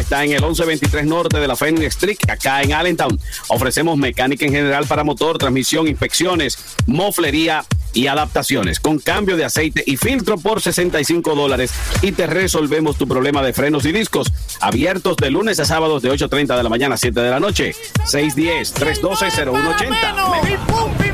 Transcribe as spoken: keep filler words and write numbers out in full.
está en el once veintitrés norte de la Fenning Street, acá en Allentown. Ofrecemos mecánica en general para motor, transmisión, inspecciones, moflería y adaptaciones, con cambio de aceite y filtro por sesenta y cinco dólares, y te resolvemos tu problema de frenos y discos. Abiertos de lunes a sábados de ocho treinta de la mañana a siete de la noche. seis uno cero, tres uno cero, cero uno ocho cero.